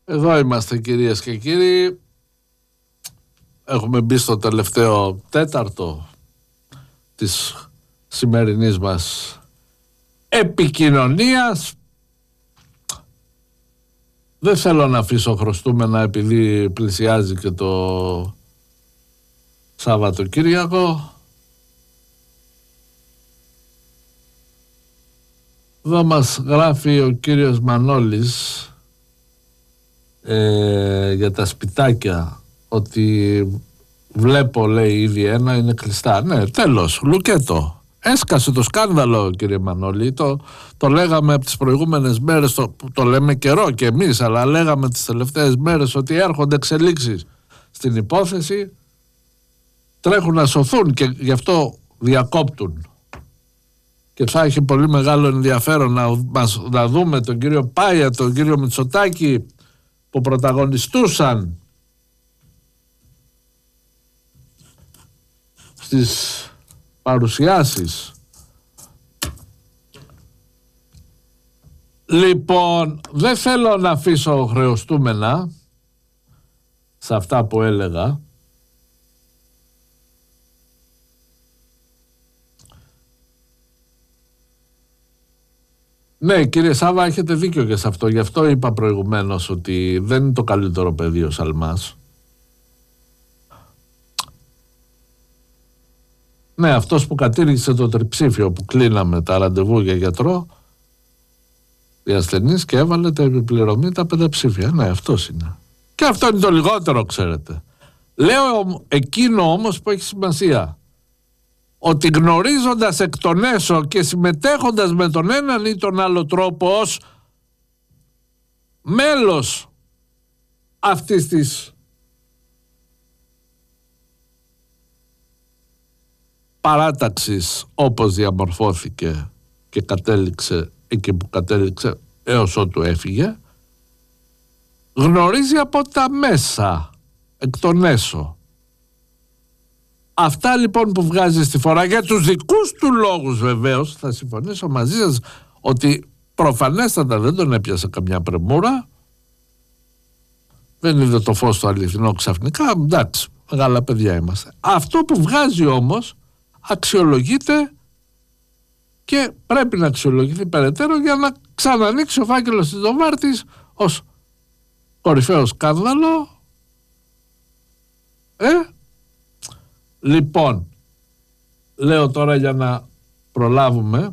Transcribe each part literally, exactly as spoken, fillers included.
Εδώ είμαστε, κυρίες και κύριοι. Έχουμε μπει στο τελευταίο τέταρτο της σημερινής μας επικοινωνίας. Δεν θέλω να αφήσω χρωστούμενα επειδή πλησιάζει και το Σαββατοκύριακο. Εδώ μας γράφει ο κύριος Μανώλης ε, για τα σπιτάκια ότι βλέπω, λέει, ήδη ένα είναι κλειστά. Ναι, τέλος, λουκέτο. Έσκασε το σκάνδαλο, κύριε Μανώλη. Το, το λέγαμε από τις προηγούμενες μέρες, το, το λέμε καιρό και εμείς, αλλά λέγαμε τις τελευταίες μέρες ότι έρχονται εξελίξεις στην υπόθεση, τρέχουν να σωθούν και γι' αυτό διακόπτουν. Και θα έχει πολύ μεγάλο ενδιαφέρον να, μας, να δούμε τον κύριο Πάια, τον κύριο Μητσοτάκη που πρωταγωνιστούσαν στις παρουσιάσεις. Λοιπόν, δεν θέλω να αφήσω χρεωστούμενα σε αυτά που έλεγα. Ναι, κύριε Σάβα, έχετε δίκιο και σε αυτό. Γι' αυτό είπα προηγουμένως ότι δεν είναι το καλύτερο παιδί ο Σαλμάς. Ναι, αυτός που κατήργησε το τριψήφιο που κλείναμε τα ραντεβού για γιατρό, οι ασθενείς, και έβαλε τα επιπληρωμή τα πενταψήφια. Ναι, αυτός είναι. Και αυτό είναι το λιγότερο, ξέρετε. Λέω εκείνο όμως που έχει σημασία. Ότι γνωρίζοντας εκ των έσω και συμμετέχοντας με τον έναν ή τον άλλο τρόπο ως μέλος αυτής της παράταξης, όπως διαμορφώθηκε και κατέληξε εκεί που κατέληξε έως ότου έφυγε, γνωρίζει από τα μέσα, εκ των έσω. Αυτά λοιπόν που βγάζει στη φορά για τους δικούς του λόγους, βεβαίως θα συμφωνήσω μαζί σας ότι προφανέστατα δεν τον έπιασε καμιά πρεμούρα, δεν είδε το φως το αληθινό ξαφνικά, εντάξει, μεγάλα παιδιά είμαστε. Αυτό που βγάζει όμως αξιολογείται και πρέπει να αξιολογηθεί περαιτέρω για να ξανανοίξει ο φάκελος της Δοβάρτης ως κορυφαίο σκάνδαλο. Ε, λοιπόν, λέω τώρα για να προλάβουμε.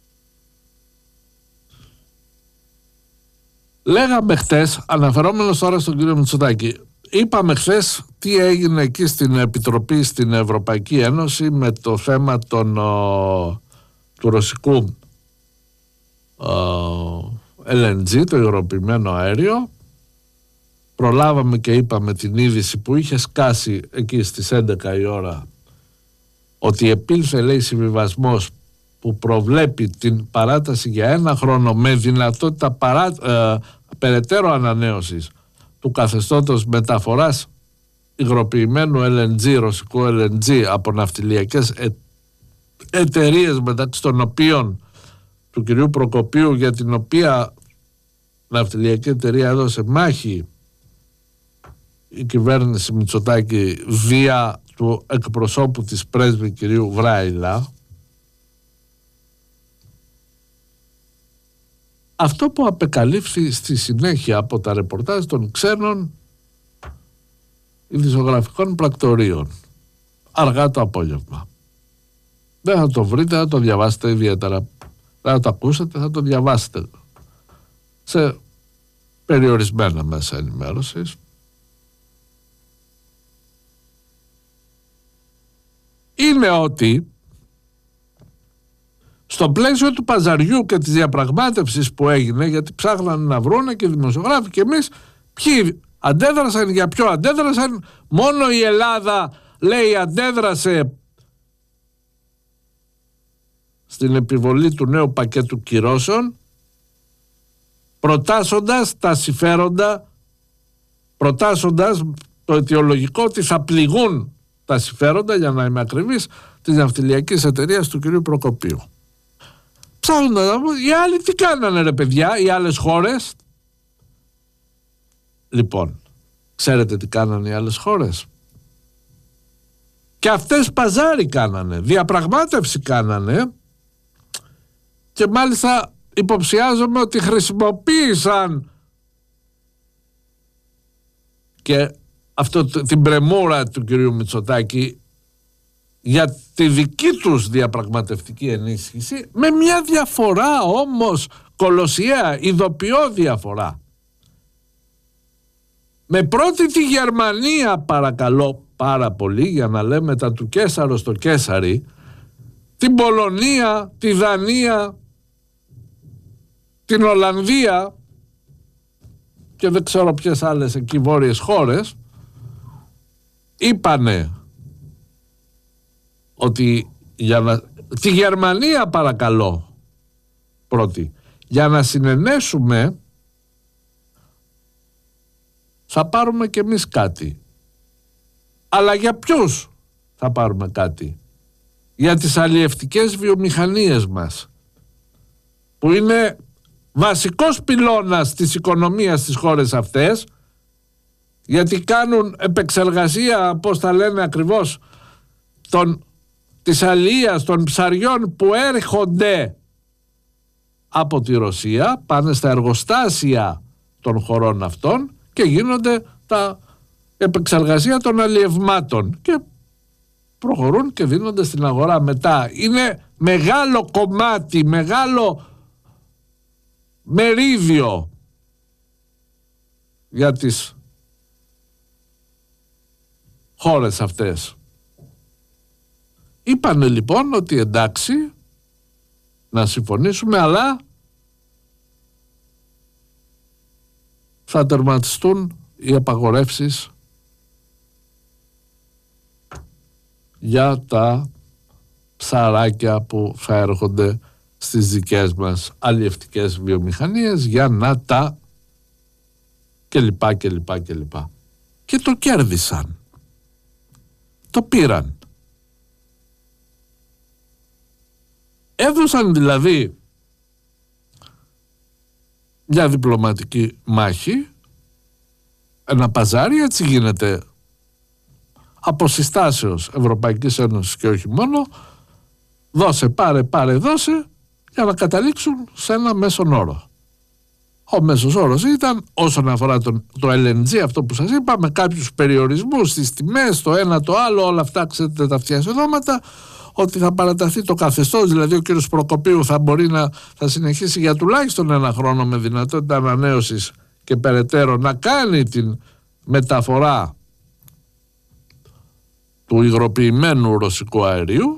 Λέγαμε χτες, αναφερόμενος τώρα στον κύριο Μητσοτάκη, είπαμε χθες τι έγινε εκεί στην Επιτροπή στην Ευρωπαϊκή Ένωση με το θέμα των, ο, του ρωσικού ο, ελ εν τζι, το υγροποιημένο αέριο. Προλάβαμε και είπαμε την είδηση που είχε σκάσει εκεί στις έντεκα η ώρα, ότι επήλθε, λέει, συμβιβασμός που προβλέπει την παράταση για ένα χρόνο με δυνατότητα παρά, ε, περαιτέρω ανανέωσης του καθεστώτος μεταφοράς υγροποιημένου ελ εν τζι, ρωσικού ελ εν τζι από ναυτιλιακές ε, εταιρείες, μεταξύ των οποίων του κυρίου Προκοπίου, για την οποία ναυτιλιακή εταιρεία έδωσε μάχη η κυβέρνηση Μητσοτάκη δια του εκπροσώπου της πρέσβη κυρίου Βράιλα. Αυτό που απεκαλύφθη στη συνέχεια από τα ρεπορτάζ των ξένων ειδησιογραφικών πρακτορείων αργά το απόγευμα. Δεν θα το βρείτε, θα το διαβάσετε ιδιαίτερα. Δεν θα το ακούσετε, θα το διαβάσετε σε περιορισμένα μέσα ενημέρωσης. Είναι ότι στο πλαίσιο του παζαριού και της διαπραγμάτευσης που έγινε, γιατί ψάχναν να βρούνε και οι δημοσιογράφοι και εμείς, ποιοι αντέδρασαν, για ποιο αντέδρασαν, μόνο η Ελλάδα, λέει, αντέδρασε στην επιβολή του νέου πακέτου κυρώσεων, προτάσσοντας τα συμφέροντα, προτάσσοντας το αιτιολογικό ότι θα πληγούν τα συμφέροντα, για να είμαι ακριβής, της ναυτιλιακής εταιρείας του κυρίου Προκοπίου. Ψάχνοντας να πω, οι άλλοι τι κάνανε, ρε παιδιά, οι άλλες χώρες. Λοιπόν, ξέρετε τι κάνανε οι άλλες χώρες? Και αυτές παζάρι κάνανε, διαπραγμάτευση κάνανε, και μάλιστα υποψιάζομαι ότι χρησιμοποίησαν και αυτό, την πρεμούρα του κυρίου Μητσοτάκη για τη δική τους διαπραγματευτική ενίσχυση, με μια διαφορά όμως κολοσιαία, ειδοποιώ διαφορά. Με πρώτη τη Γερμανία, παρακαλώ πάρα πολύ, για να λέμε τα του Κέσαρο στο Κέσαρι, την Πολωνία, τη Δανία, την Ολλανδία και δεν ξέρω ποιες άλλες εκεί βόρειες χώρες, είπανε ότι για να... τη Γερμανία παρακαλώ πρώτη, για να συνενέσουμε θα πάρουμε και εμείς κάτι. Αλλά για ποιους θα πάρουμε κάτι? Για τις αλλιευτικές βιομηχανίες μας, που είναι βασικός πυλώνας της οικονομίας στις χώρες αυτές, γιατί κάνουν επεξεργασία, πώς τα λένε ακριβώς, των, της αλίας των ψαριών που έρχονται από τη Ρωσία, πάνε στα εργοστάσια των χωρών αυτών και γίνονται τα επεξεργασία των αλλιευμάτων και προχωρούν και δίνονται στην αγορά μετά. Είναι μεγάλο κομμάτι, μεγάλο μερίδιο για τις χώρες αυτές. Είπανε λοιπόν ότι εντάξει, να συμφωνήσουμε, αλλά θα τερματιστούν οι απαγορεύσεις για τα ψαράκια που θα έρχονται στις δικές μας αλλιευτικές βιομηχανίες, για να τα και λοιπά και λοιπά και λοιπά. Και το κέρδισαν. Το πήραν. Έδωσαν δηλαδή μια διπλωματική μάχη, ένα παζάρι, έτσι γίνεται από συστάσεως Ευρωπαϊκής Ένωσης και όχι μόνο, δώσε, πάρε, πάρε, δώσε, για να καταλήξουν σε ένα μέσον όρο. Ο μέσος όρος ήταν, όσον αφορά τον, το ελ εν τζι, αυτό που σας είπα, με κάποιους περιορισμούς στις τιμές, το ένα το άλλο, όλα αυτά ξέρετε τα φτιασοδόματα, ότι θα παραταθεί το καθεστώς, δηλαδή ο κύριος Προκοπίου θα μπορεί να θα συνεχίσει για τουλάχιστον ένα χρόνο με δυνατότητα ανανέωσης και περαιτέρω να κάνει την μεταφορά του υγροποιημένου ρωσικού αερίου.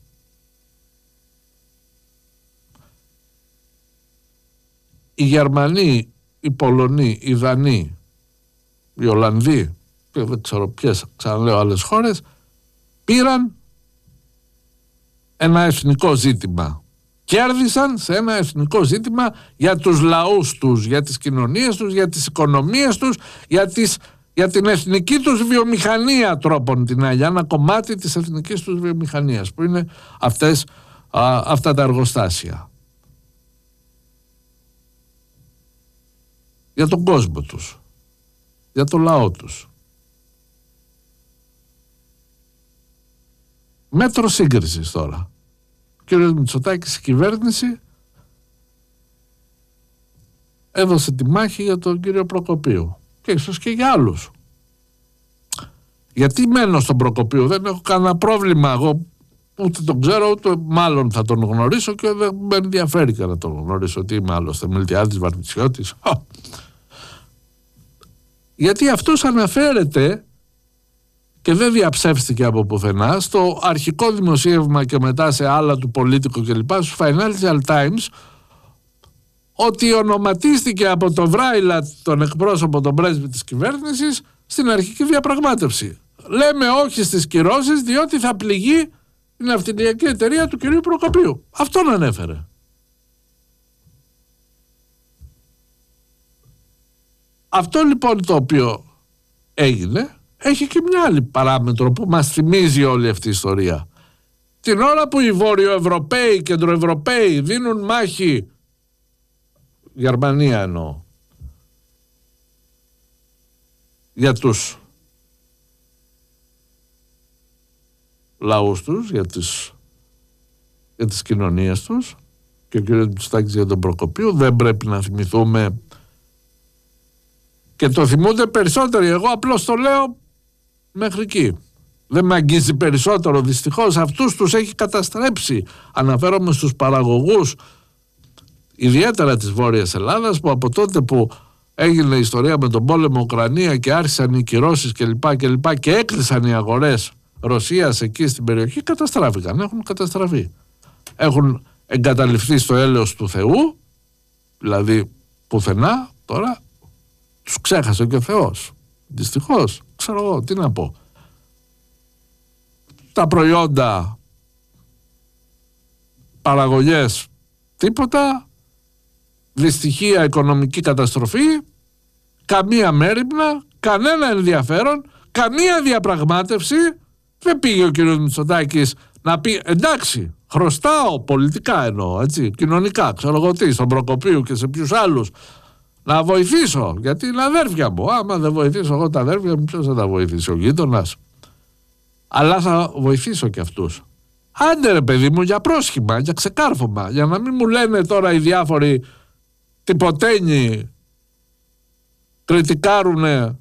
Οι Γερμανοί, οι Πολωνοί, οι Δανείοι, οι Ολλανδοί και δεν ξέρω ποιες, ξαναλέω, άλλες χώρες, πήραν ένα εθνικό ζήτημα. Κέρδισαν σε ένα εθνικό ζήτημα για τους λαούς τους, για τις κοινωνίες τους, για τις οικονομίες τους, για, τις, για την εθνική τους βιομηχανία τρόπον την άλλη, ένα κομμάτι της εθνικής τους βιομηχανίας που είναι αυτές, α, αυτά τα εργοστάσια. Για τον κόσμο τους, για το λαό τους. Μέτρο σύγκρισης τώρα. Ο κύριος Μητσοτάκης, η κυβέρνηση, έδωσε τη μάχη για τον κύριο Προκοπίου και ίσως και για άλλους. Γιατί μένω στον Προκοπίου, δεν έχω κανένα πρόβλημα, εγώ ούτε τον ξέρω ούτε μάλλον θα τον γνωρίσω και δεν με ενδιαφέρει και να τον γνωρίσω, ότι είμαι άλλωστε Μιλτιάδης, Βαρβιτσιώτης. Γιατί αυτός αναφέρεται και δεν διαψεύστηκε από πουθενά στο αρχικό δημοσίευμα και μετά σε άλλα του Πολίτικο κλπ, στους Financial Times, ότι ονοματίστηκε από τον Βράιλα, τον εκπρόσωπο, τον πρέσβη της κυβέρνησης, στην αρχική διαπραγμάτευση. Λέμε όχι στις κυρώσεις διότι θα πληγεί την ναυτιλιακή εταιρεία του κυρίου Προκοπίου. Αυτόν ανέφερε. Αυτό λοιπόν το οποίο έγινε έχει και μια άλλη παράμετρο που μας θυμίζει όλη αυτή η ιστορία. Την ώρα που οι Βορειοευρωπαίοι, οι Κεντροευρωπαίοι δίνουν μάχη, Γερμανία εννοώ, για τους λαούς τους, για τις, για τις κοινωνίες τους, και ο κ. Μητσοτάκης για τον Προκοπίου. Δεν πρέπει να θυμηθούμε, και το θυμούνται περισσότεροι, εγώ απλώς το λέω μέχρι εκεί. Δεν με αγγίζει περισσότερο, δυστυχώς. Αυτούς τους έχει καταστρέψει. Αναφέρομαι στους παραγωγούς, ιδιαίτερα της Βόρειας Ελλάδας, που από τότε που έγινε η ιστορία με τον πόλεμο Ουκρανία και άρχισαν οι κυρώσεις κλπ. Και, και, και έκλεισαν οι αγορές Ρωσίας εκεί στην περιοχή, καταστράφηκαν, έχουν καταστραφεί. Έχουν εγκαταλειφθεί στο έλεος του Θεού, δηλαδή πουθενά. Τώρα τους ξέχασε και ο Θεός. Δυστυχώς, ξέρω εγώ τι να πω. Τα προϊόντα, παραγωγές, τίποτα, δυστυχία, οικονομική καταστροφή, καμία μέριμνα, κανένα ενδιαφέρον, καμία διαπραγμάτευση. Δεν πήγε ο κύριος Μητσοτάκης να πει εντάξει, χρωστάω πολιτικά, εννοώ, έτσι, κοινωνικά, ξέρω εγώ τι, στον Προκοπίου και σε ποιους άλλους, να βοηθήσω, γιατί είναι αδέρφια μου. Άμα δεν βοηθήσω εγώ τα αδέρφια μου, ποιος θα τα βοηθήσει, ο γείτονας? Αλλά θα βοηθήσω και αυτούς. Άντε ρε παιδί μου, για πρόσχημα, για ξεκάρφωμα, για να μην μου λένε τώρα οι διάφοροι τυποτένιοι, κριτικάρουνε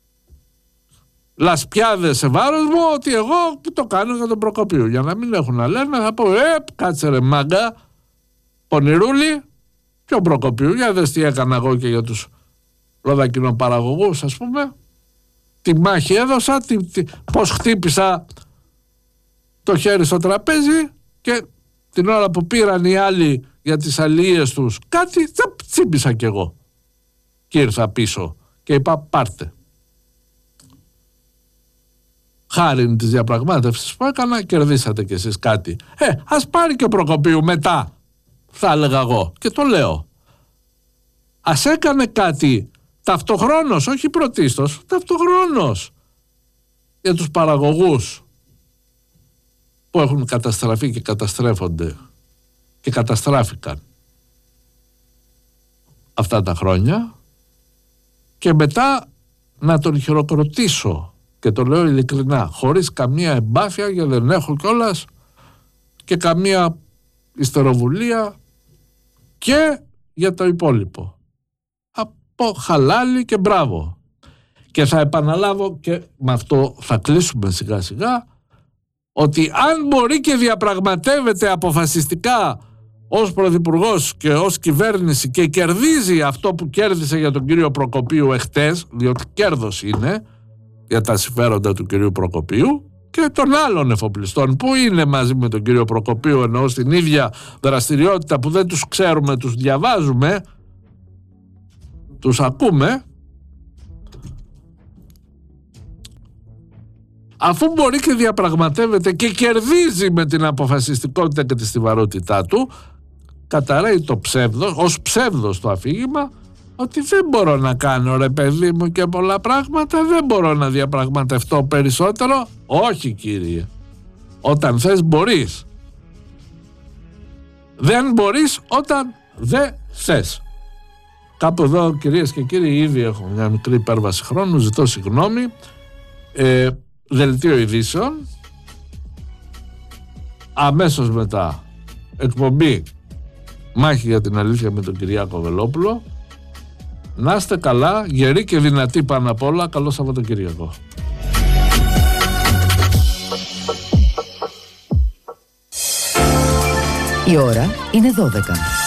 λασπιάδες σε βάρος μου, ότι εγώ που το κάνω για τον Προκοπίου. Για να μην έχουν να λένε, θα πω ε, κάτσε ρε μάγκα, πονηρούλη, ποιο Προκοπίου, για δες τι έκανα εγώ και για τους ροδακινοπαραγωγούς, ας πούμε. Τι μάχη έδωσα, τι, τι, πώς χτύπησα το χέρι στο τραπέζι, και την ώρα που πήραν οι άλλοι για τις αλληλίες τους κάτι, τσαπ, τσίπησα κι εγώ. Και ήρθα πίσω και είπα πάρτε. Χάριν της διαπραγμάτευσης που έκανα, κερδίσατε κι εσείς κάτι. Ε, ας πάρει και ο Προκοπίου μετά, θα έλεγα εγώ, και το λέω. Ας έκανε κάτι ταυτοχρόνως, όχι πρωτίστως, ταυτοχρόνως, για τους παραγωγούς που έχουν καταστραφεί και καταστρέφονται και καταστράφηκαν αυτά τα χρόνια, και μετά να τον χειροκροτήσω, και το λέω ειλικρινά, χωρίς καμία εμπάθεια, γιατί δεν έχω κιόλας και καμία ιστεροβουλία, και για το υπόλοιπο. Από χαλάλι και μπράβο. Και θα επαναλάβω, και με αυτό θα κλείσουμε σιγά σιγά, ότι αν μπορεί και διαπραγματεύεται αποφασιστικά ως πρωθυπουργός και ως κυβέρνηση και κερδίζει αυτό που κέρδισε για τον κύριο Προκοπίου εχτες, διότι κέρδος είναι για τα συμφέροντα του κυρίου Προκοπίου και των άλλων εφοπλιστών που είναι μαζί με τον κύριο Προκοπίου, εννοώ στην ίδια δραστηριότητα, που δεν τους ξέρουμε, τους διαβάζουμε, τους ακούμε. Αφού μπορεί και διαπραγματεύεται και κερδίζει με την αποφασιστικότητα και τη στιβαρότητά του, καταραίει το ψεύδος, ως ψεύδος το αφήγημα, ότι δεν μπορώ να κάνω ρε παιδί μου και πολλά πράγματα, δεν μπορώ να διαπραγματευτώ περισσότερο. Όχι κύριε, όταν θες μπορείς. Δεν μπορείς όταν δεν θες. Κάπου εδώ κυρίες και κύριοι, ήδη έχω μια μικρή υπέρβαση χρόνου, ζητώ συγγνώμη. ε, Δελτίο ειδήσεων, αμέσως μετά εκπομπή Μάχη για την Αλήθεια με τον Κυριάκο Βελόπουλο. Να είστε καλά, γεροί και δυνατοί πάνω απ' όλα. Καλό Σαββατοκύριακο. Η ώρα είναι δώδεκα.